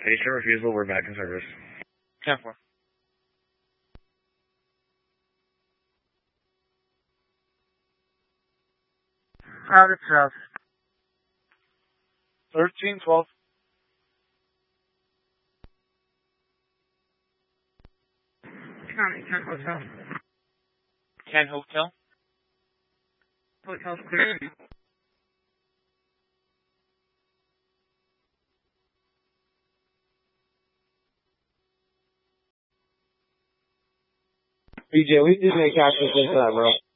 Patient refusal, we're back in service. 10-4. Private South. 13-12. County 10 Hotel. 10 Hotel. Hotel's clear. BJ, we just made capture this time, bro.